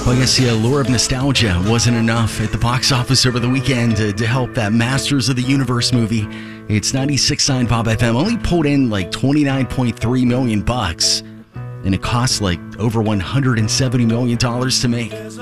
Well, I guess the allure of nostalgia wasn't enough at the box office over the weekend to help that Masters of the Universe movie. It's 96.9 Pop FM only pulled in like $29.3 million, and it cost like over $170 million to make.